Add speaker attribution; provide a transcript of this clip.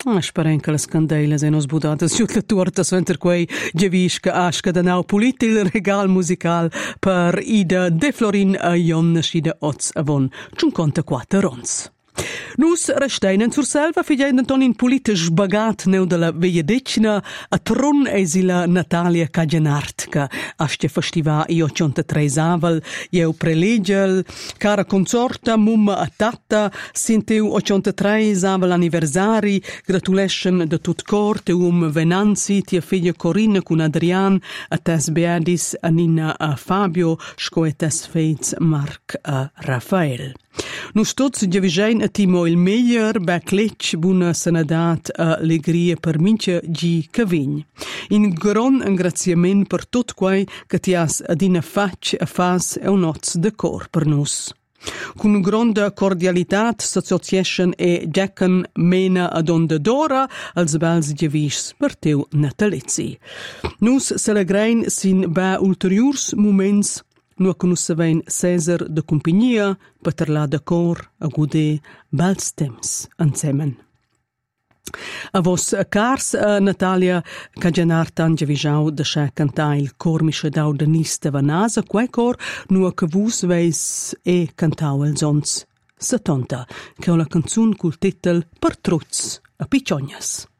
Speaker 1: Speren che le scandele siano sbudate su la torta, mentre quei giavisce che asca da nau pulit il regal musical per Ida De Florin a Jon nascida oz avon 54 rons. Nus resteinen sur selva figlien Anton in politisch bagat neu della vegliadecina a tron esila Natalia Cagianart che asce festiva io 83 aval eu prelegel cara consorta mumma a tata sinteu 83 aval anniversari gratulation de tut cor te venanzi tia figlia Corinna con Adrian a tes beadis a Nina a Fabio scoetes feits Marc a Rafael. Nus tots giavigein a timo il meglier becletch buna senadat a legria per mince gi cavign. In gron ingraziament per tot quai che ti has adina fatg a fas e un oz de cor per nus. Con gronda cordialitat s'association e Decken mena ad onda d'ora als bels giavis per teu natalizzi. Nus celegrain sin ba ulteriors moments nu conoscevein Cesar de compagnia per terlar de cor a guder bels temps ensemen. A vos cars Natalia Cagianart han giavisau de sche cantar il cor mischedau de Nista Vanasa, quai cor nu che vus veis e cantau els ons 70, che è la canzun cul titel Per Truz a Picciognas.